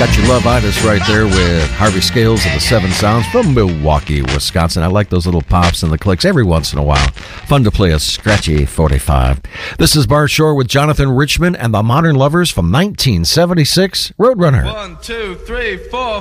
Got your love itis right there with Harvey Scales of the Seven Sounds from Milwaukee, Wisconsin. I like those little pops and the clicks every once in a while. Fun to play a scratchy 45. This is Bart Shore with Jonathan Richman and the Modern Lovers from 1976, Roadrunner. 1, 2, 3, 4.